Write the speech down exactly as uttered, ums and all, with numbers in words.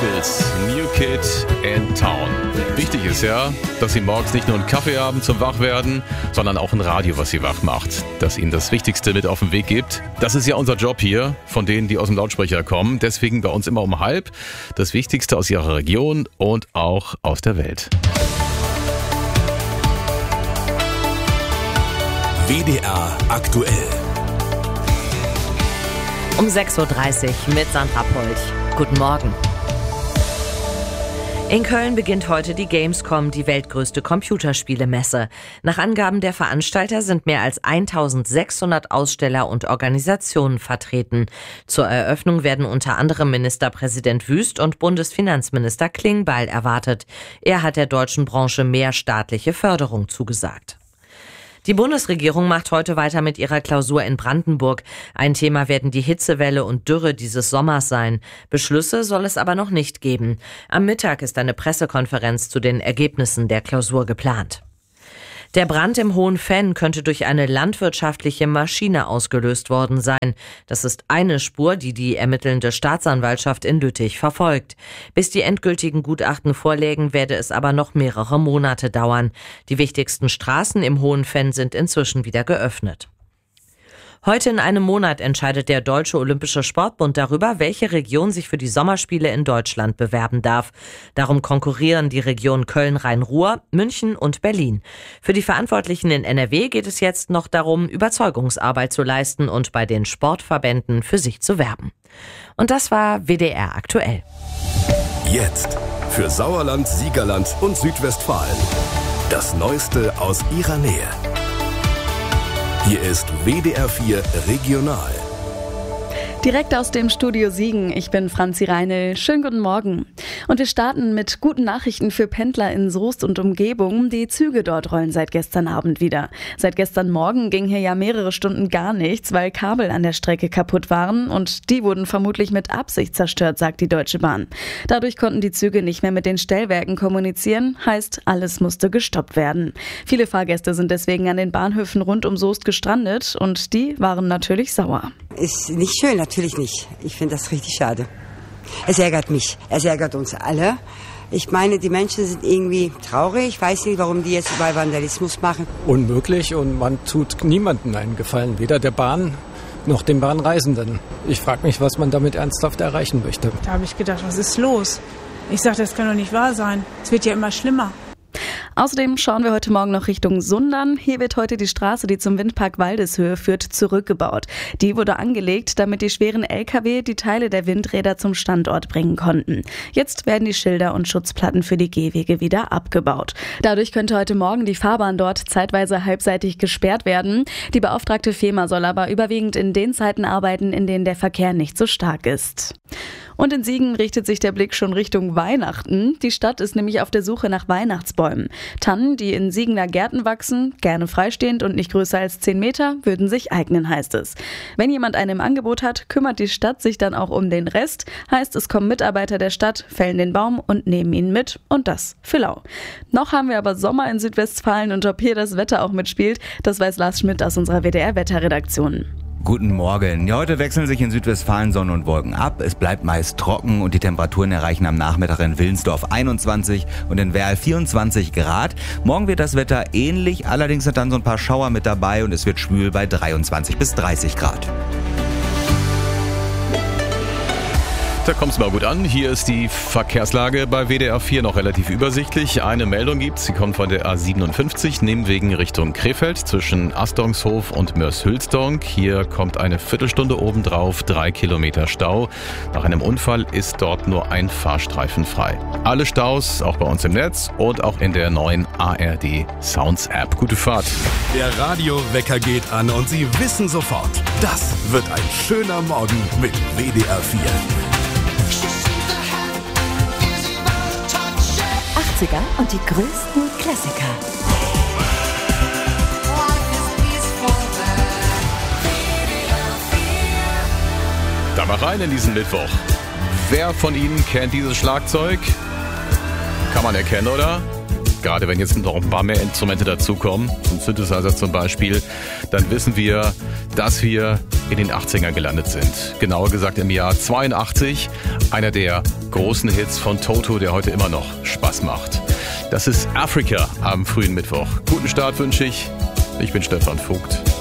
Beatles, New Kid in Town. Wichtig ist ja, dass Sie morgens nicht nur einen Kaffee haben zum Wachwerden, sondern auch ein Radio, was Sie wach macht, das Ihnen das Wichtigste mit auf den Weg gibt. Das ist ja unser Job hier, von denen, die aus dem Lautsprecher kommen. Deswegen bei uns immer um halb das Wichtigste aus Ihrer Region und auch aus der Welt. W D R aktuell. Um sechs Uhr dreißig mit Sandra Polch. Guten Morgen. In Köln beginnt heute die Gamescom, die weltgrößte Computerspielemesse. Nach Angaben der Veranstalter sind mehr als eintausendsechshundert Aussteller und Organisationen vertreten. Zur Eröffnung werden unter anderem Ministerpräsident Wüst und Bundesfinanzminister Klingbeil erwartet. Er hat der deutschen Branche mehr staatliche Förderung zugesagt. Die Bundesregierung macht heute weiter mit ihrer Klausur in Brandenburg. Ein Thema werden die Hitzewelle und Dürre dieses Sommers sein. Beschlüsse soll es aber noch nicht geben. Am Mittag ist eine Pressekonferenz zu den Ergebnissen der Klausur geplant. Der Brand im Hohen Venn könnte durch eine landwirtschaftliche Maschine ausgelöst worden sein. Das ist eine Spur, die die ermittelnde Staatsanwaltschaft in Lüttich verfolgt. Bis die endgültigen Gutachten vorlägen, werde es aber noch mehrere Monate dauern. Die wichtigsten Straßen im Hohen Venn sind inzwischen wieder geöffnet. Heute in einem Monat entscheidet der Deutsche Olympische Sportbund darüber, welche Region sich für die Sommerspiele in Deutschland bewerben darf. Darum konkurrieren die Regionen Köln-Rhein-Ruhr, München und Berlin. Für die Verantwortlichen in N R W geht es jetzt noch darum, Überzeugungsarbeit zu leisten und bei den Sportverbänden für sich zu werben. Und das war W D R aktuell. Jetzt für Sauerland, Siegerland und Südwestfalen. Das Neueste aus Ihrer Nähe. Hier ist W D R vier Regional. Direkt aus dem Studio Siegen, ich bin Franzi Reinl. Schönen guten Morgen. Und wir starten mit guten Nachrichten für Pendler in Soest und Umgebung. Die Züge dort rollen seit gestern Abend wieder. Seit gestern Morgen ging hier ja mehrere Stunden gar nichts, weil Kabel an der Strecke kaputt waren und die wurden vermutlich mit Absicht zerstört, sagt die Deutsche Bahn. Dadurch konnten die Züge nicht mehr mit den Stellwerken kommunizieren, heißt, alles musste gestoppt werden. Viele Fahrgäste sind deswegen an den Bahnhöfen rund um Soest gestrandet und die waren natürlich sauer. Ist nicht schön, natürlich nicht. Ich finde das richtig schade. Es ärgert mich. Es ärgert uns alle. Ich meine, die Menschen sind irgendwie traurig. Ich weiß nicht, warum die jetzt überall Vandalismus machen. Unmöglich und man tut niemandem einen Gefallen, weder der Bahn noch den Bahnreisenden. Ich frage mich, was man damit ernsthaft erreichen möchte. Da habe ich gedacht, was ist los? Ich sage, das kann doch nicht wahr sein. Es wird ja immer schlimmer. Außerdem schauen wir heute Morgen noch Richtung Sundern. Hier wird heute die Straße, die zum Windpark Waldeshöhe führt, zurückgebaut. Die wurde angelegt, damit die schweren L K W die Teile der Windräder zum Standort bringen konnten. Jetzt werden die Schilder und Schutzplatten für die Gehwege wieder abgebaut. Dadurch könnte heute Morgen die Fahrbahn dort zeitweise halbseitig gesperrt werden. Die beauftragte FEMA soll aber überwiegend in den Zeiten arbeiten, in denen der Verkehr nicht so stark ist. Und in Siegen richtet sich der Blick schon Richtung Weihnachten. Die Stadt ist nämlich auf der Suche nach Weihnachtsbäumen. Tannen, die in Siegener Gärten wachsen, gerne freistehend und nicht größer als zehn Meter, würden sich eignen, heißt es. Wenn jemand einen im Angebot hat, kümmert die Stadt sich dann auch um den Rest. Heißt, es kommen Mitarbeiter der Stadt, fällen den Baum und nehmen ihn mit. Und das für lau. Noch haben wir aber Sommer in Südwestfalen und ob hier das Wetter auch mitspielt, das weiß Lars Schmidt aus unserer W D R-Wetterredaktion. Guten Morgen. Ja, heute wechseln sich in Südwestfalen Sonne und Wolken ab. Es bleibt meist trocken und die Temperaturen erreichen am Nachmittag in Wilnsdorf einundzwanzig und in Werl vierundzwanzig Grad. Morgen wird das Wetter ähnlich, allerdings sind dann so ein paar Schauer mit dabei und es wird schwül bei dreiundzwanzig bis dreißig Grad. Da kommt's mal gut an. Hier ist die Verkehrslage bei W D R vier noch relativ übersichtlich. Eine Meldung gibt's, sie kommt von der A siebenundfünfzig, Nebenwegen Richtung Krefeld zwischen Astongshof und Mörs-Hülsdonk. Hier kommt eine Viertelstunde obendrauf, drei Kilometer Stau. Nach einem Unfall ist dort nur ein Fahrstreifen frei. Alle Staus auch bei uns im Netz und auch in der neuen A R D Sounds App. Gute Fahrt. Der Radiowecker geht an und Sie wissen sofort, das wird ein schöner Morgen mit W D R vier. achtziger und die größten Klassiker. Da mal rein in diesen Mittwoch. Wer von Ihnen kennt dieses Schlagzeug? Kann man erkennen, oder? gerade wenn jetzt noch ein paar mehr Instrumente dazukommen, zum Synthesizer zum Beispiel, dann wissen wir, dass wir in den achtzigern gelandet sind. Genauer gesagt im Jahr zweiundachtzig, einer der großen Hits von Toto, der heute immer noch Spaß macht. Das ist Africa am frühen Mittwoch. Guten Start wünsche ich. Ich bin Stefan Vogt.